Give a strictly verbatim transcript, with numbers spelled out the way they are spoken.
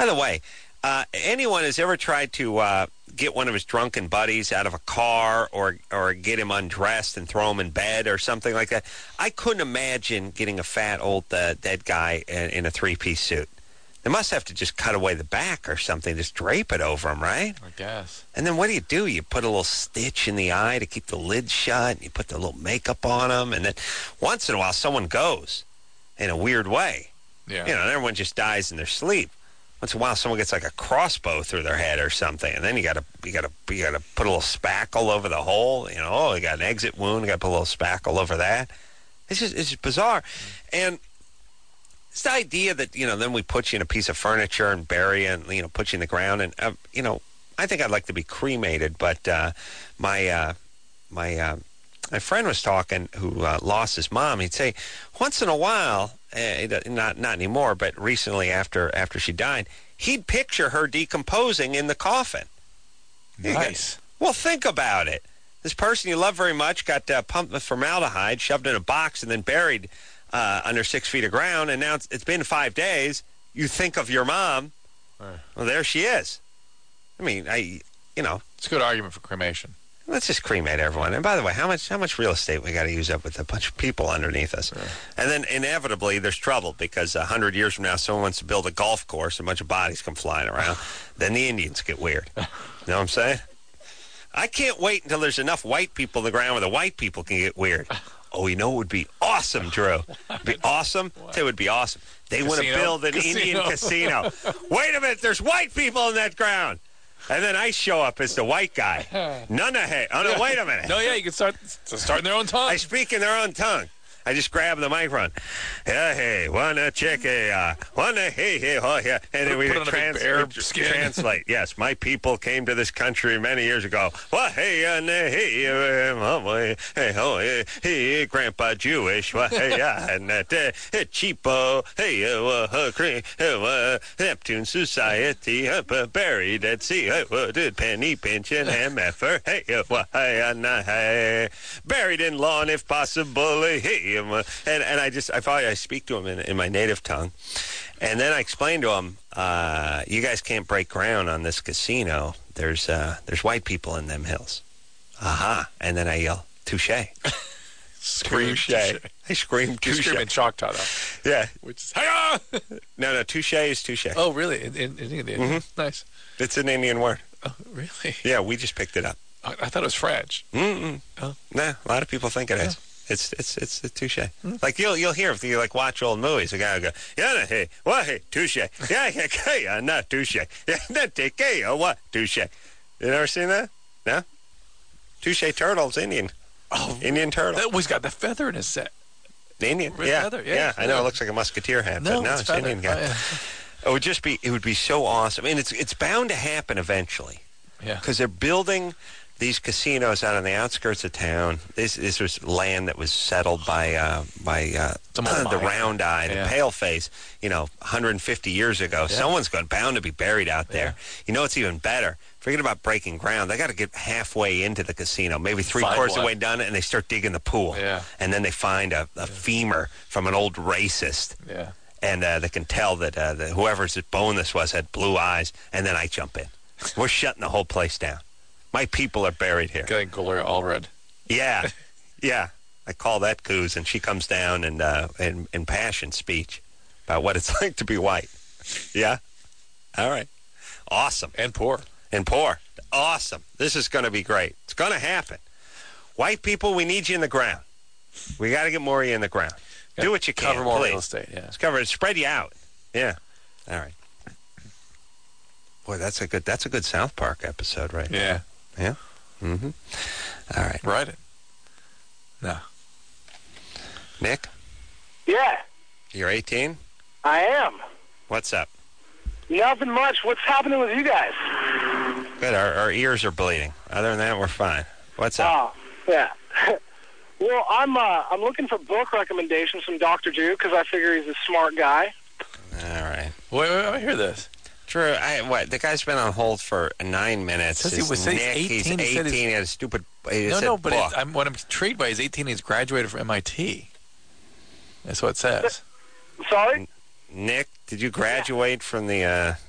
By the way, uh, anyone has ever tried to uh, get one of his drunken buddies out of a car or or get him undressed and throw him in bed or something like that? I couldn't imagine getting a fat old uh, dead guy in, in a three-piece suit. They must have to just cut away the back or something, just drape it over him, right? I guess. And then what do you do? You put a little stitch in the eye to keep the lid shut, and you put the little makeup on them, and then once in a while someone goes in a weird way. Yeah. You know, everyone just dies in their sleep. Once in a while someone gets like a crossbow through their head or something, and then you gotta you gotta you gotta put a little spackle over the hole. You know, oh, you got an exit wound, you gotta put a little spackle over that. It's just it's just bizarre. And it's the idea that, you know, then we put you in a piece of furniture and bury you and, you know, put you in the ground. And, uh, you know, I think I'd like to be cremated, but uh, my uh, my uh, my friend was talking who uh, lost his mom. He'd say, once in a while, uh, not not anymore, but recently after after she died, he'd picture her decomposing in the coffin. Nice. Well, think about it. This person you love very much got uh, pumped with formaldehyde, shoved in a box, and then buried Uh, under six feet of ground, and now it's, it's been five days. You think of your mom. Right. Well, there she is. I mean, I, you know. It's a good argument for cremation. Let's just cremate everyone. And by the way, how much how much real estate we got to use up with a bunch of people underneath us? Right. And then inevitably there's trouble because a hundred years from now someone wants to build a golf course and a bunch of bodies come flying around. Then the Indians get weird. You know what I'm saying? I can't wait until there's enough white people in the ground where the white people can get weird. Oh, you know what would be awesome, Drew? It'd be awesome? What? It would be awesome. They want to build an casino. Indian casino. Wait a minute, there's white people in that ground. And then I show up as the white guy. Nunahe. Oh, no, wait a minute. No, yeah, you can start, start in their own tongue. I speak in their own tongue. I just grab the microphone. Yeah, hey, wanna check a, wanna hey, hey, oh, yeah. And then we trans- translate. Yes, my people came to this country many years ago. Well, hey, uh, hey, uh, hey, oh, hey, hey, Grandpa Jewish. Well, hey, yeah, and that uh, cheapo, hey, uh, uh, Neptune Society, uh, buried at sea. Uh, did penny pinching and effer. Hey, uh, hey, buried in lawn if possible. Hey. And and I just I probably I speak to him in, in my native tongue, and then I explain to him, uh, you guys can't break ground on this casino. There's uh, there's white people in them hills. Aha! And then I yell, touche. Scream touche. touche. I scream touche. You scream in Choctaw, though. Yeah. Which is hi No, no, touche is touche. Oh, really? In, in, in Indian? Mm-hmm. Nice. It's an Indian word. Oh, really? Yeah, we just picked it up. I, I thought it was French. Mm-mm. Oh. Nah, a lot of people think it is. Oh. It's it's it's a touche. Mm. Like you'll you'll hear if you like watch old movies, a guy will go, yeah, hey, what, hey, touche, yeah, yeah, yeah, not touche, yeah, not take, yeah, what, touche. You never seen that? No. Touche turtle's Indian. Oh, Indian turtle. That was got the feather in his set. The Indian, Red yeah, feather, yeah, yeah. I know yeah. it looks like a musketeer hat, no, but no, it's, it's Indian guy. Oh, yeah. It would just be, it would be so awesome, and it's it's bound to happen eventually. Yeah, because they're building these casinos out on the outskirts of town. This this was land that was settled by uh, by uh, the round eye, the yeah. pale face. You know, one hundred fifty years ago, yeah. Someone's going bound to be buried out there. Yeah. You know, it's even better. Forget about breaking ground. They got to get halfway into the casino, maybe three find quarters of one. the way done, and they start digging the pool. Yeah. And then they find a, a yeah. femur from an old racist. Yeah. And uh, they can tell that uh, the, whoever's bone this was had blue eyes, and then I jump in. We're shutting the whole place down. My people are buried here. Getting Gloria Allred. Yeah, yeah. I call that coos, and she comes down and uh, in, in passion speech about what it's like to be white. Yeah? All right. Awesome. And poor. And poor. Awesome. This is going to be great. It's going to happen. White people, we need you in the ground. We got to get more of you in the ground. Do what you can, Cover more please. real estate, yeah. Let's cover it. Spread you out. Yeah. All right. Boy, that's a good that's a good South Park episode right Yeah. now. Yeah? Mm-hmm. All right. Write it. No. Nick? Yeah. You're eighteen? I am. What's up? Nothing much. What's happening with you guys? Good. Our, our ears are bleeding. Other than that, we're fine. What's up? Oh, yeah. Well, I'm uh, I'm looking for book recommendations from Doctor Drew because I figure he's a smart guy. All right. Wait, wait, let me hear this. Drew, I, what? The guy's been on hold for nine minutes. Says he was Nick, eighteen. He's He eighteen. said He he's- had a stupid. He No, said no, but book. it, I'm, what I'm intrigued by is eighteen. He's graduated from M I T. That's what it says. Sorry? Nick, did you graduate from the uh,